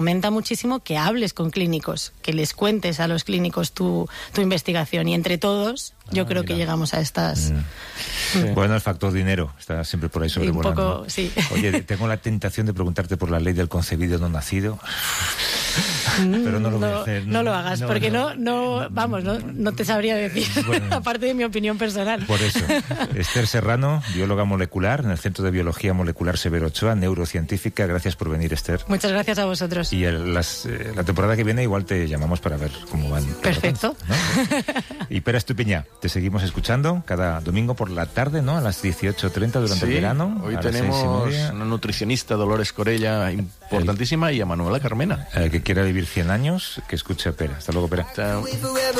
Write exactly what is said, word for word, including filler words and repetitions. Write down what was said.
Aumenta muchísimo que hables con clínicos, que les cuentes a los clínicos tu, tu investigación, y entre todos yo ah, creo mira. que llegamos a estas... Mm. Sí. Bueno, el factor dinero está siempre por ahí sobrevolando. Un poco, sí. Oye, tengo la tentación de preguntarte por la ley del concebido no nacido, pero no lo voy no, a hacer. No, no lo hagas, no, porque no, no, vamos, no, no te sabría decir, bueno, aparte de mi opinión personal. Por eso, Esther Serrano, bióloga molecular en el Centro de Biología Molecular Severo Ochoa, neurocientífica. Gracias por venir, Esther. Muchas gracias a vosotros. Y el, las, eh, la temporada que viene igual te llamamos para ver cómo van. Perfecto. ¿No? Y Pera Estupiñá, te seguimos escuchando cada domingo por la tarde, ¿no? A las dieciocho treinta durante sí, el verano. Hoy tenemos una nutricionista, Dolores Corella, importantísima, el, y a Manuela Carmena. El que quiera vivir cien años, que escuche a Pera. Hasta luego, Pera. Chao.